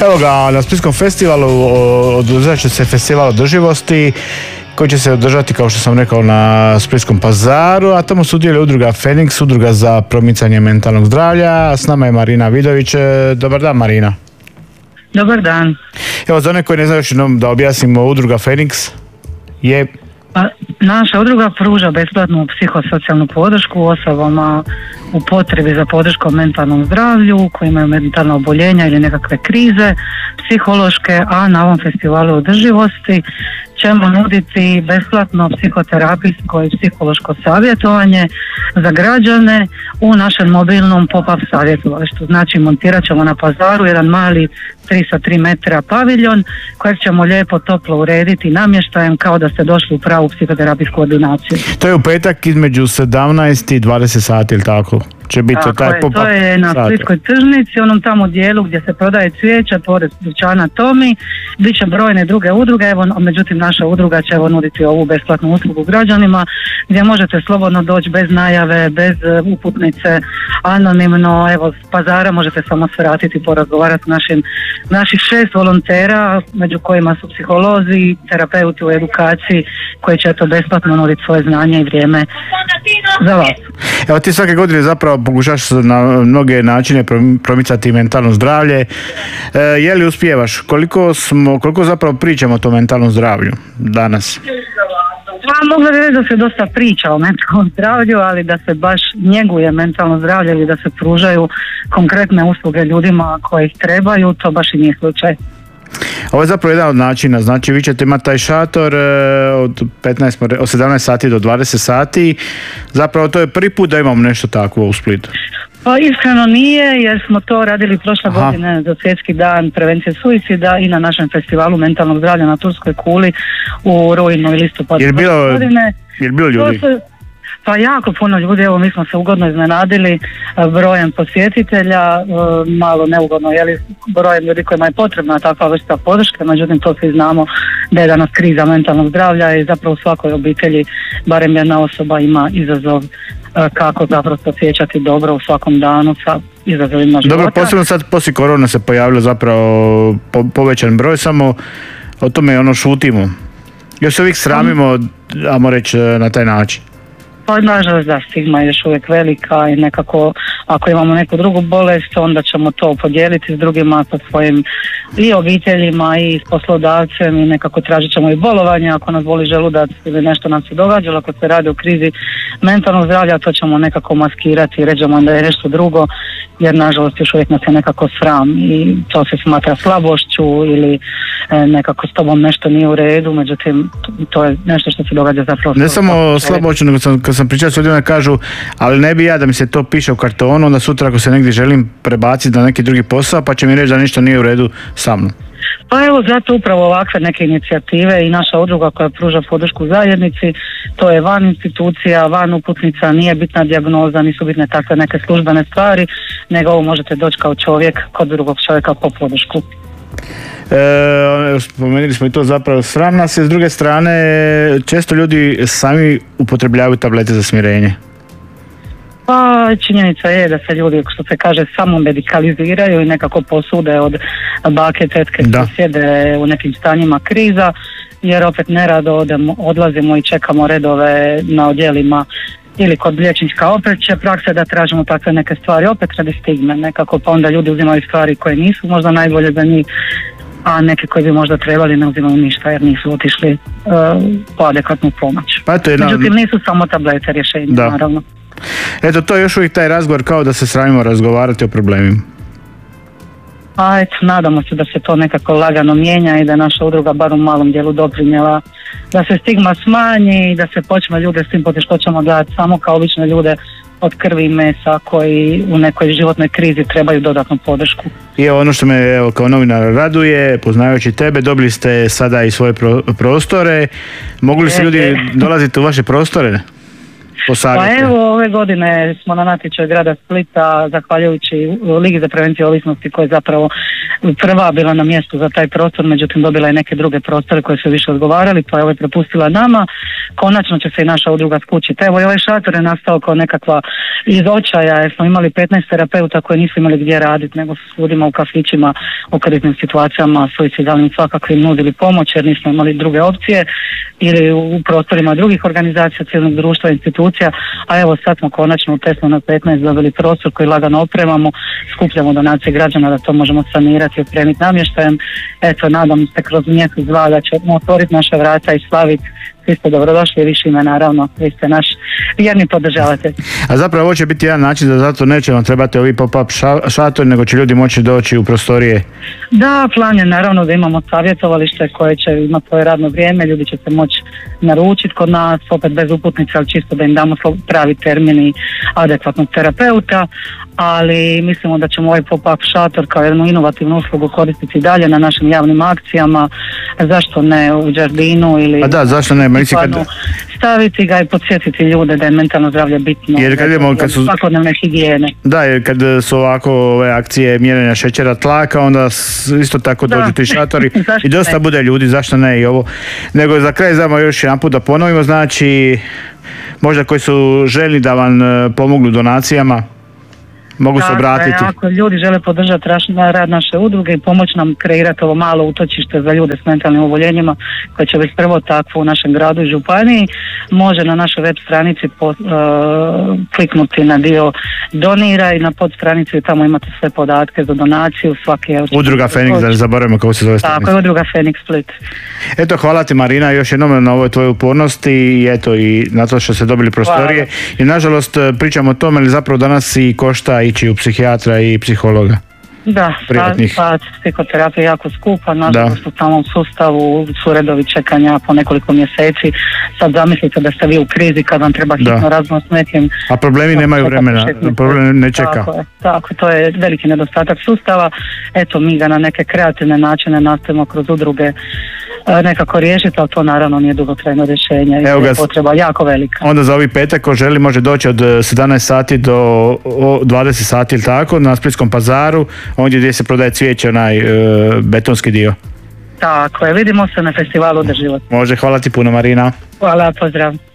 Evo ga, na Splitskom festivalu održat će se festival održivosti koji će se održati, kao što sam rekao, na Splitskom pazaru, a tamo sudjeluje udruga Feniks, udruga za promicanje mentalnog zdravlja. S nama je Marina Vidović. Dobar dan, Marina. Dobar dan. Evo, za one koji ne znaju još jednom da objasnimo, udruga Feniks je... Naša udruga pruža besplatnu psihosocijalnu podršku osobama u potrebi za podrškom mentalnom zdravlju, koji imaju mentalna oboljenja ili nekakve krize psihološke, a na ovom festivalu održivosti ćemo nuditi besplatno psihoterapijsko i psihološko savjetovanje za građane u našem mobilnom pop-up savjetovalištu. Znači, montirat ćemo na pazaru jedan mali 3 sa 3 metra paviljon kojeg ćemo lijepo toplo urediti namještajem kao da ste došli u pravu psihoterapijsku ordinaciju. To je u petak između 17 i 20 sati, ili tako? Će biti taj pop-up. To je na Splitskoj tržnici, onom tamo dijelu gdje se prodaje cvijeće, pored dućana Tomi. Biće brojne druge udruge, evo, međutim naša udruga će nuditi ovu besplatnu uslugu građanima, gdje možete slobodno doći bez najave, bez uputnice, anonimno. Evo, s pazara možete samo svratiti, porazgovarati naših 6 volontera, među kojima su psiholozi, terapeuti u edukaciji, koji će to besplatno nuditi svoje znanje i vrijeme za vas. Evo, ti svake godine zapravo pokušaš na mnoge načine promicati mentalno zdravlje. Je li uspijevaš? Koliko zapravo pričamo o tom mentalnom zdravlju danas? Mogla bih reći da se dosta priča o mentalnom zdravlju, ali da se baš njeguje mentalno zdravlje ili da se pružaju konkretne usluge ljudima koji ih trebaju, to baš i nije slučaj. Ovo je zapravo jedan od načina, znači vi ćete imati taj šator od 17 sati do 20 sati, zapravo to je prvi put da imamo nešto takvo u Splitu. Pa iskreno nije, jer smo to radili prošle godine za Svjetski dan prevencije suicida i na našem festivalu mentalnog zdravlja na Turskoj kuli u rujnu i listopadu godine. Je li bilo ljudi? Pa jako puno ljudi, evo mi smo se ugodno iznenadili brojem posjetitelja, malo neugodno brojem ljudi kojima je potrebna takva vrsta podrške, međutim to svi znamo da je danas kriza mentalnog zdravlja i zapravo u svakoj obitelji barem jedna osoba ima izazov kako zapravo se osjećati dobro u svakom danu sa izazovima života. Dobro, posebno sad poslije korona se pojavilo zapravo povećan broj, samo o tome šutimo. Još se uvijek sramimo, ajmo reći, na taj način. Pa nažalost da, stigma je još uvijek velika i nekako ako imamo neku drugu bolest onda ćemo to podijeliti s drugima, sa svojim i obiteljima i s poslodavcem i nekako tražit ćemo i bolovanje ako nas boli želudac ili nešto nam se događa, ako se radi o krizi mentalnog zdravlja to ćemo nekako maskirati i ređemo da je nešto drugo, jer nažalost još uvijek nas je nekako sram i to se smatra slabošću ili nekako s tobom nešto nije u redu, međutim to je nešto što se događa zapravo. Ne samo slabošću, nego kad sam pričao s ljudima kažu, ali ne bi ja da mi se to piše u kartonu, onda sutra ako se negdje želim prebaciti na neki drugi posao, pa će mi reći da ništa nije u redu sa mnom. Pa evo zato upravo ovakve neke inicijative i naša udruga koja pruža podršku zajednici, to je van institucija, van uputnica, nije bitna dijagnoza, nisu bitne takve neke službene stvari, nego ovo možete doći kao čovjek kod drugog čovjeka po podršku. Spomenuli smo i to, zapravo sram nas je, s druge strane često ljudi sami upotrebljavaju tablete za smirenje. Pa činjenica je da se ljudi, što se kaže, samo medikaliziraju i nekako posude od bake, tetke koji sjede u nekim stanjima kriza, jer opet nerado odlazimo i čekamo redove na odjelima ili kod liječnika. Opet će praksa da tražimo takve neke stvari, opet radi stigme nekako, pa onda ljudi uzimaju stvari koje nisu možda najbolje za njih, a neki koji bi možda trebali ne uzimaju ništa jer nisu otišli po adekvatnu pomoć. Međutim, nisu samo tablete rješenja, naravno. Eto, to je još uvijek taj razgovor kao da se sramimo razgovarati o problemima. A eto, nadamo se da se to nekako lagano mijenja i da naša udruga bar u malom dijelu doprinijela da se stigma smanji i da se počne ljude s tim poteškoćama gledati samo kao obične ljude od krvi i mesa koji u nekoj životnoj krizi trebaju dodatnu podršku. I ono što me kao novinar raduje, poznajući tebe, dobili ste sada i svoje prostore. Mogu li se ljudi dolaziti u vaše prostore? Pa evo, ove godine smo na natječaju grada Splita, zahvaljujući Ligi za prevenciju ovisnosti koja je zapravo prva bila na mjestu za taj prostor, međutim dobila je neke druge prostore koje su više odgovarali, pa je ovaj prepustila nama. Konačno će se i naša udruga skućiti. Evo, i ovaj šator je nastao kao nekakva iz očaja, jer smo imali 15 terapeuta koji nisu imali gdje raditi, nego su s ljudima u kafićima, u kriznim situacijama, suicidalnim, svakakvim nudili pomoć jer nismo imali druge opcije, ili u prostorima drugih organizacija, civilnog društva, institucija, a evo sad smo konačno u Tesla na 15 dobili prostor koji lagano opremamo, skupljamo donacije građana da to možemo sanirati i opremiti namještajem. Eto, nadam se kroz mjesec dva da ćemo otvoriti naša vrata i slaviti. Vi ste dobrodošli i više ime, naravno, vi ste naš vjerni podržavatelj. A zapravo ovo će biti jedan način da zato neće vam trebati ovi pop-up šatori, nego će ljudi moći doći u prostorije. Da, plan je naravno da imamo savjetovalište koje će imati svoje radno vrijeme, ljudi će se moći naručiti kod nas, opet bez uputnice, ali čisto da im damo pravi termin i adekvatnog terapeuta, ali mislimo da ćemo ovaj pop-up šator kao jednu inovativnu uslugu koristiti dalje na našim javnim akcijama, zašto ne u Đardinu ili... A da, zašto ne? Staviti ga i podsjetiti ljude da je mentalno zdravlje bitno, jer kad idemo, kad su svakodnevne higijene. Da, jer kad su ovako ove akcije mjerenja šećera tlaka, onda isto tako dođu ti šatori i dosta bude ljudi, zašto ne i ovo. Nego za kraj znamo još jedan put da ponovimo, znači možda koji su željni da vam pomognu donacijama, mogu se obratiti. Ako ljudi žele podržati rad naše udruge i pomoći nam kreirati ovo malo utočište za ljude s mentalnim oboljenjima koje će biti prvo takvo u našem gradu i županiji, može na našoj web stranici kliknuti na dio donira i na podstranici tamo imate sve podatke za donaciju. Udruga Feniks, da ne zaboravimo kako se zove stranica. Tako je, Udruga Feniks Split. Eto, hvala ti Marina još jednom na ovoj tvojoj upornosti i eto i na to što ste dobili prostorije. Hvala. I nažalost pričamo o tome, ali zapravo danas i košta ići u psihijatra i psihologa. Da, sad psihoterapija je jako skupa, nažalost u samom sustavu su redovi čekanja po nekoliko mjeseci. Sad zamislite da ste vi u krizi kad vam treba hitno razgovor s nekim. A problemi nemaju vremena, problem ne čeka. Tako, to je veliki nedostatak sustava. Eto, mi ga na neke kreativne načine nastojimo kroz udruge nekako riješiti, ali to naravno nije dugotrajno rješenje i je potreba jako velika. Onda za ovi petak ko želi može doći od 17 sati do 20 sati ili tako na Splitskom pazaru, ondje gdje se prodaje cvijeće, onaj betonski dio. Tako je, vidimo se na festivalu održivosti. Može, hvala ti puno Marina. Hvala, pozdrav.